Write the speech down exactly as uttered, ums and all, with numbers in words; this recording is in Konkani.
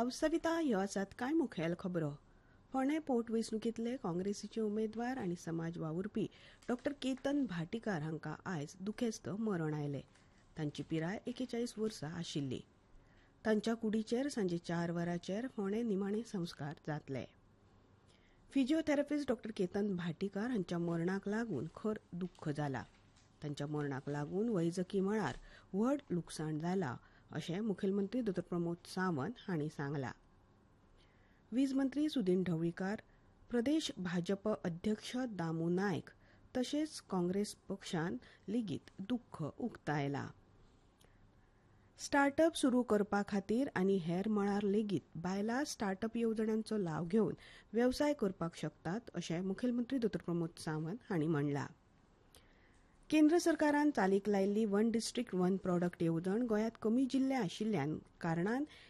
हाऊस सविता ह्यो आसात कांय मुखेल खबरो. फोंडे पोटवेंचणुकेंतले काँग्रेसीचे उमेदवार आनी समाज वावुरपी डॉ केतन भाटीकार हांकां आयज दुखेस्त मरण आयलें. तांची पिराय एकेचाळीस वर्सां आशिल्ली. तांच्या कुडीचेर सांजे चार वरांचेर फोंडे निमाणे संस्कार जातले. फिजिओथेरपिस्ट डॉ केतन भाटीकार हांच्या मरणाक लागून खर दुख्ख जाला. तांच्या मरणाक लागून वैजकी मळार व्हड लुकसाण जाला अशें मुखेलमंत्री दोतोर प्रमोद सावंत हांणी सांगलां. वीज मंत्री सुदीन ढवळीकार, प्रदेश भाजप अध्यक्ष दामू नायक तशेंच काँग्रेस पक्षान लेगीत दुख्ख उक्तायलां. स्टार्टअप सुरू करपा खातीर आनी हेर मळार लेगीत बायलां स्टार्टअप येवजण्यांचो लाव घेवन वेवसाय करपाक शकतात अशें मुखेलमंत्री दोतोर प्रमोद सावंत हांणी म्हणलां. केंद्र सरकारान चालीक लायिल्ली वन डिस्ट्रिक्ट वन प्रॉडक्ट येवजण गोंयांत कमी जिल्ले आशिल्ल्या कारणान